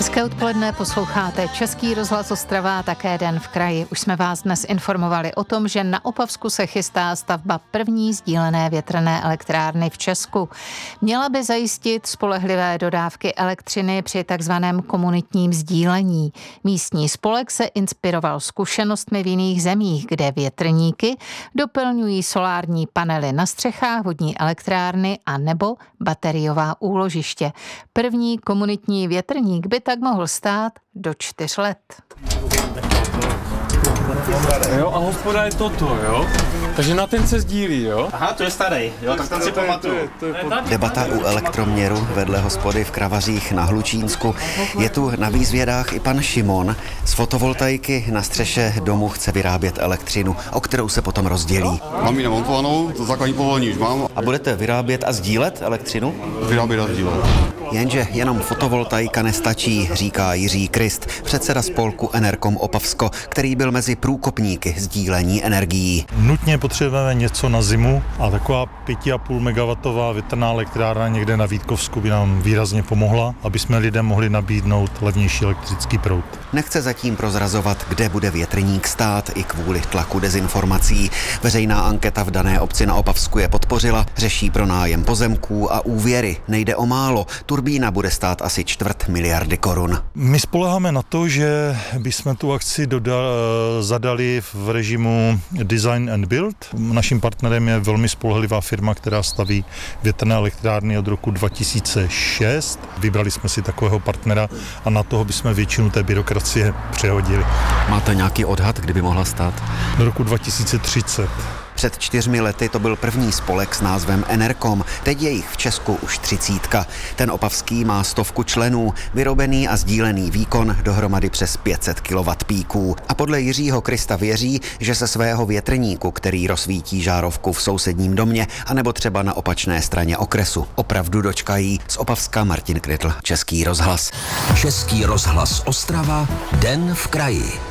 Hezké odpoledne, posloucháte Český rozhlas Ostrava a také Den v kraji. Už jsme vás dnes informovali o tom, že na Opavsku se chystá stavba první sdílené větrné elektrárny v Česku. Měla by zajistit spolehlivé dodávky elektřiny při takzvaném komunitním sdílení. Místní spolek se inspiroval zkušenostmi v jiných zemích, kde větrníky doplňují solární panely na střechách, vodní elektrárny a nebo bateriová úložiště. První komunitní větrník by tak mohl stát do 4 let. Jo, a hospoda je toto, jo? Takže na ten se sdílí, jo? Aha, to je starý, jo, tak ten si pamatuju. Debata u elektroměru vedle hospody v Kravařích na Hlučínsku. Je tu na výzvědách i pan Šimon. Z fotovoltaiky na střeše domu chce vyrábět elektřinu, o kterou se potom rozdělí. Mám ji namontovanou, to základní povolení už mám. A budete vyrábět a sdílet elektřinu? Vyrábět a sdílet. Jenže jenom fotovoltaika nestačí, říká Jiří Krist, předseda spolku Enerkom Opavsko, který byl mezi průkopníky sdílení energií. Nutně potřebujeme něco na zimu a taková 5,5 MW větrná elektrárna někde na Vítkovsku by nám výrazně pomohla, aby jsme lidem mohli nabídnout levnější elektrický proud. Nechce zatím prozrazovat, kde bude větrník stát, i kvůli tlaku dezinformací. Veřejná anketa v dané obci na Opavsku je podpořila, řeší pronájem pozemků a úvěry. Nejde o málo, turbína bude stát asi 250 miliardy korun. My spoléháme na to, že bychom tu akci zadali v režimu Design and Build. Naším partnerem je velmi spolehlivá firma, která staví větrné elektrárny od roku 2006. Vybrali jsme si takového partnera a na toho bychom většinu té byrokracie přehodili. Máte nějaký odhad, kdyby mohla stát? Do roku 2030. Před 4 lety to byl první spolek s názvem Enerkom, teď je jich v Česku už 30. Ten opavský má 100 členů, vyrobený a sdílený výkon dohromady přes 500 kW píků. A podle Jiřího Krista věří, že se svého větrníku, který rozsvítí žárovku v sousedním domě, anebo třeba na opačné straně okresu, opravdu dočkají. Z Opavska Martin Krytl, Český rozhlas. Český rozhlas Ostrava, Den v kraji.